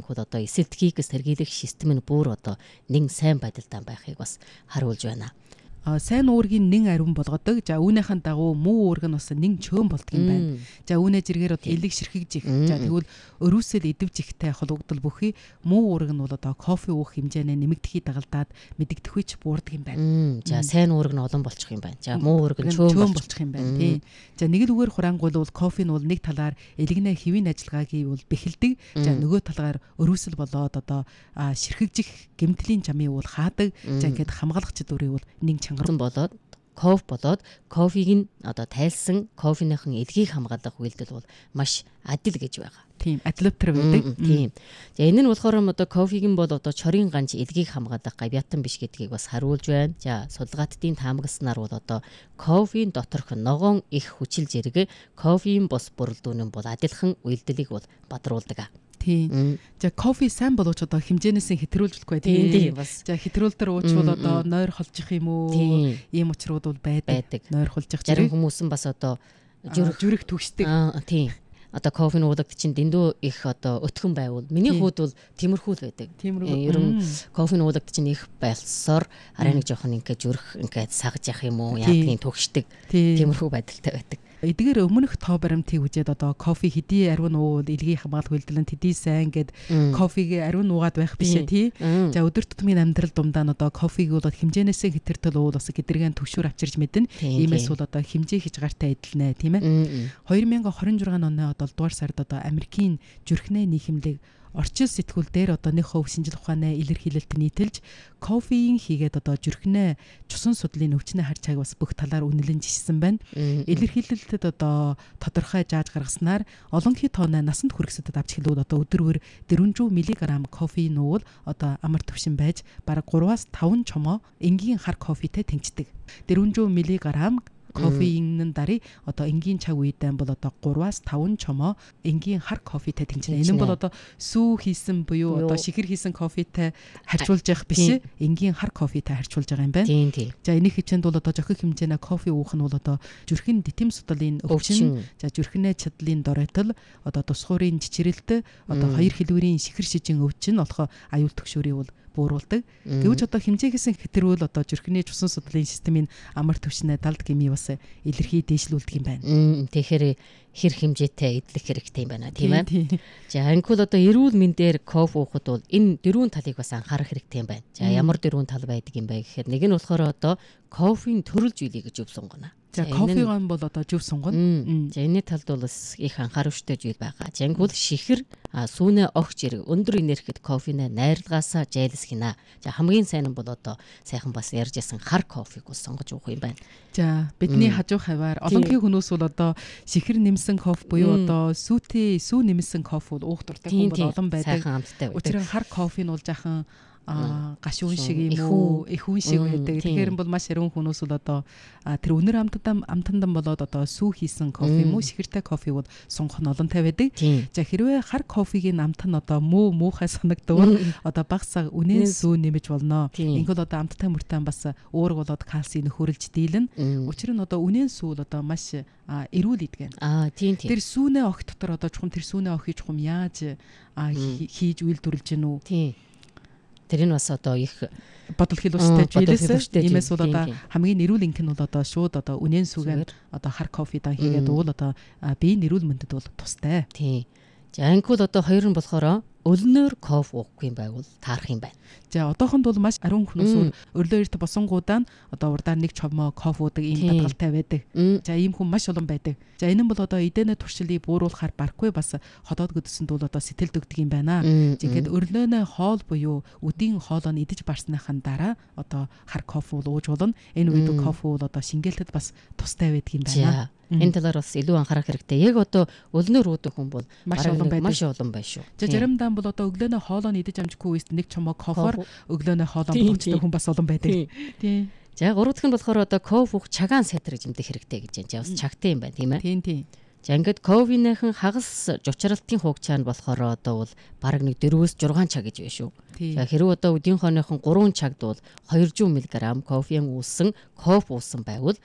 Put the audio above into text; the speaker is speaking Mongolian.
гэвэл одоо эсэлтгийг сэргийлэх систем нь бүр одоо нэг сайн байдалтай байхыг бас харуулж байна. Сайн уургийн нэн ариун болгодог. За үүнийхэн дагуу муу уург нь бас нэн чөөн болдго юм байна. За үүнээ зэргээр одоо элэг ширхэгжих. За тэгвэл өрөөсөл идэвж ихтэй холбогдол бүхий муу уург нь бол одоо кофе уух хэмжээний нэмэгдэхийг дагалдаад мэдэгдэхүйч буурдаг юм байна. За сайн уург нь олон болчих юм байна. За муу уург нь чөөн болчих юм байна. Тийм. За нэг л үгээр хураангуул бол кофе нь бол нэг талаар элэгнээ хэвийн ажиллагааг бол бэхэлдэг. За нөгөө талаар өрөөсөл болоод одоо ширхэгжих гэмтлийн чамыг бол хаадаг. За ингээд хамгаалах чадварыг бол нэг болоод кофег нь одоо тайлсан кофеныхын элгийг хамгаалах үйлдэл бол маш адил гэж байгаа. Тийм, адаптер байдаг. Тийм. За энэ нь болохоор одоо кофег нь бол одоо чорын ганц элгийг хамгаалах гавьяатан биш гэдгийг бас харуулж байна. За судалгаатдын таамагласнаар бол одоо кофеин доторх ногоон их хүчил зэрэг кофеин бус бүрэлдэхүүн бол адилхан үйлдэлийг бол бадруулдаг. Тийм. За кофе сайн болооч одоо хэмжээнээс хэтрүүлж болохгүй тийм. За хэтрүүлдэр уучвал одоо нойр холжих юм уу? Ийм учрууд бол байдаг. Нойр холжих зарим хүмүүс нь бас одоо зүрх түгшдэг. Тийм. Одоо кофе уудаг чинь дэндүү их одоо өтгөн байвал миний хувьд бол тиймэрхүү л байдаг. Ер нь кофе уудаг чинь их байлсаар арай нэг жоохон ингээд зүрх ингээд сагж явах юм уу? Яг тийм түгшдэг. Тиймэрхүү байдалтай байдаг. Эдгээр өмнөх тоо баримтыг үжээд одоо кофе хэдий ариун уул элгийн хамгаалах үйлдэлэн хэдий сайн гэд кофег ариун уугаад байх бишээ тий. За өдөр тутмын амьдрал дундаа нь одоо кофег бол хэмжээнээсээ хэтэртэл уул бас гэдэргэн төвшөр авчирж мэднэ. Иймээс бол одоо хэмжээ хязгаартай эдэлнэ тийм ээ. 2026 оны одоо 7 дугаар сард одоо Америкийн зүрхнээ нийгэмлэг орчин сэтгүүл дээр одоо нэг хөв шинжил ухааны илэрхийлэлт нийтэлж кофеин хийгээд одоо зүрхнээ цусан судлалын өвчнөө харьцааг бас бүх талаар үнэлэн жишсэн байна. Илэрхийлэлтэд одоо тодорхой зааж гаргаснаар олонхий тооны насанд хүрэхсэдэд авч хэлбэл одоо өдөрөөр 400 мг кофеин уул одоо амар түвшин байж бараг 3-5 чомоо энгийн хар кофетэй тэнцдэг. 400 мг кофеин дарыг одоо энгийн чаг үедэн бол одоо 3-5 чомоо энгийн хар кофетэй тэнцэнэ. Энэ нь бол одоо сүү хийсэн буюу одоо шикэр хийсэн кофетэй харьцуулж явах биш энгийн хар кофетэй харьцуулж байгаа юм байна. За энийг хичээнд бол одоо жохих хэмжээний кофе уух нь бол одоо зүрхийн дэтэм судлалын өвчин, за зүрхнээ чадлын доройтол, одоо тусгуурын чичрэлт, одоо хоёр хэлбэрийн шикэр шижин өвчин олохо аюул төгшөөрийг бол бууруулдаг. Гэвч одоо хэмжээгээс хэтэрвэл одоо зүрхний цусан судлалын системийн амар түвшнээ далд гэмий бас илэрхий дээшлүүлдэг юм байна. Тэгэхээр хэр хэмжээтэй идэх хэрэгтэй юм байна тийм ээ. За ангиул одоо эрүүл мэндээр кофе уухад бол энэ дөрвөн талыг бас анхаарах хэрэгтэй юм байна. За ямар дөрвөн тал байдаг юм бэ гэхээр нэг нь болохоор одоо кофеин төрөлж үлээ гэж өв сунгана. За кофеин бол одоо зөв сунгана. За энэ талд бол их анхааруулжтай зүйл байгаа. За ангиул шихэр сүүнэ огч зэрэг өндөр энергид кофенээ найрлагаасаа жайлсхийнэ. За хамгийн сайн нь бол одоо сайхан бас ярьж ясан хар кофег бол сонгож уух юм байна. За бидний хажуу хаваар олонхий хүмүүс бол одоо шихэр нэмсэн кофе буюу одоо сүү нэмсэн кофе бол уух дуртай хүн бол олон байдаг. Учир нь хар кофе нь бол жаахан гашуун шиг юм уу их хүн шиг байдаг. Тэгэхээр бол маш яруу хүмүүс бол одоо тэр өнөр амтандан болоод одоо сүү хийсэн кофе юм уу шихэртэй кофе бол сонгох нь олонтой байдаг. За хэрвээ хар кофегийн амт нь одоо муухай санагдвал одоо багсаа үнэн сүү нэмэж болно. Ингээд одоо амттай мөртөө бас уург болоод кальцийг нөхөрлж дийлнэ. Учир нь одоо үнэн сүү бол одоо маш эрүүл идэгэн. Тэр сүүнэ огт дотор одоо чухам тэр сүүнэ охий чухам яаж хийж үйлдвэрлэж гэнэ үү? Тэр нь бас одоо их бодол хэлүүлстэй жилээс иймээс бол одоо хамгийн эрүүл инх нь бол одоо шууд одоо үнэн сүгээр одоо хар кофедан хийгээд уул одоо биеийн эрүүл мэндэд бол тустай. Тийм. За ангиул одоо хоёр нь болохоор өлнөөр кофе уухгүй юм байвал таарах юм байна. За одоохонд бол маш ариун хүмүүс өрлөө эрт босонгуудаа одоо урдаар нэг чомоо кофе уудаг ийм татгалтай байдаг. За ийм хүн маш олон байдаг. За энэ нь бол одоо эдэнэ туршилыг бууруулахаар барахгүй бас ходоод гүдсэнд бол одоо сэтгэл дөгдөг юм байна. Тэгэхэд өрлөөнөө хоол буюу өдийн хоолоо нь идэж барсныхан дараа одоо хар кофе ууж болно. Энэ үед кофе бол одоо шингээлтэд бас тустай байдаг юм байна. Энэ талаар бас илүү анхаарах хэрэгтэй. Яг одоо өлнөр уудаг хүн бол маш олон байна шүү. За заримдаа бол одоо өглөөнөө хоолоо нь идэж амжихгүй үед нэг чомоо кофеор өглөөнөө хоолоо буучдаг хүн бас олон байдаг. Тийм. За гурав дахь нь болохоор одоо кофе уух цагаан сайтар гэмдэх хэрэгтэй гэж байна. Бас чагтай юм байна тийм ээ. Тийм. За ингээд кофенийхэн хагас жучралтын хугацаа нь болохоор одоо бол бараг нэг 4-6 цаг гэж байна шүү. За хэрвээ одоо өдийн хойнохон 3 цагд бол 200 мг кофеин уусан байвал